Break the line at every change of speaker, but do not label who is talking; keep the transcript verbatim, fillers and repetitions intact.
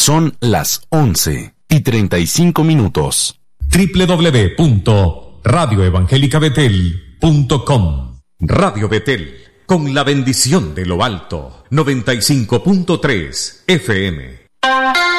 Son las once y treinta y cinco minutos.
doble u doble u doble u punto radio evangélica betel punto com. Radio Betel, con la bendición de lo alto, noventa y cinco punto tres F M.